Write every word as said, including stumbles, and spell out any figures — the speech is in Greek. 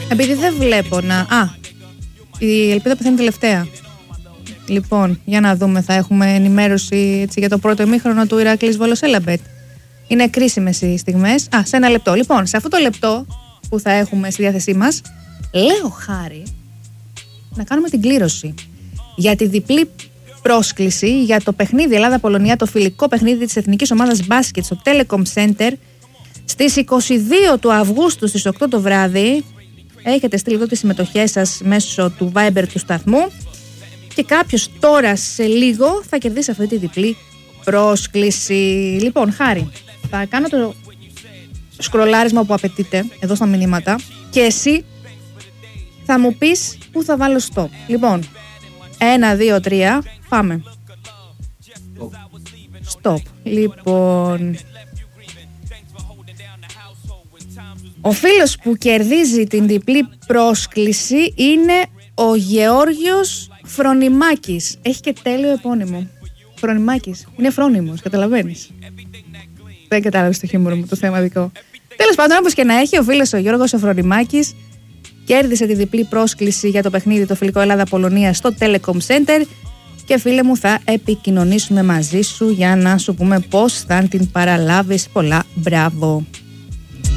Επειδή δεν βλέπω να... Α, η Ελπίδα πεθαίνει τελευταία. Λοιπόν, για να δούμε, θα έχουμε ενημέρωση έτσι, για το πρώτο ημίχρονο του Ηράκλης Βόλος Έλαμπετ. Είναι κρίσιμες οι στιγμές. Α, σε ένα λεπτό. Λοιπόν, σε αυτό το λεπτό που θα έχουμε στη διάθεσή μας, λέω Χάρη να κάνουμε την κλήρωση για τη διπλή πρόσκληση για το παιχνίδι Ελλάδα-Πολωνία, το φιλικό παιχνίδι της Εθνικής Ομάδας Μπάσκετ στο Telecom Center στις είκοσι δύο του Αυγούστου στις οκτώ το βράδυ. Έχετε στείλει εδώ τις συμμετοχές σας μέσω του Viber του σταθμού και κάποιος τώρα σε λίγο θα κερδίσει αυτή τη διπλή πρόσκληση. Λοιπόν, Χάρη, θα κάνω το σκρολάρισμα που απαιτείται εδώ στα μηνύματα και εσύ θα μου πεις πού θα βάλω stop. Λοιπόν, ένα, δύο, τρία, πάμε. Stop. Λοιπόν, ο φίλος που κερδίζει την διπλή πρόσκληση είναι ο Γεώργιος Φρονιμάκης. Έχει και τέλειο επώνυμο. Φρονιμάκης. Είναι φρόνιμος, καταλαβαίνεις. Δεν κατάλαβες το χιούμορ μου, το θέμα δικό. Τέλος πάντων, όπως και να έχει, ο φίλος ο Γιώργος ο Φρονιμάκης κέρδισε τη διπλή πρόσκληση για το παιχνίδι το φιλικό Ελλάδα-Πολωνία στο Telecom Center και φίλε μου θα επικοινωνήσουμε μαζί σου για να σου πούμε πώς θα την παραλάβεις. Πολλά μπράβο.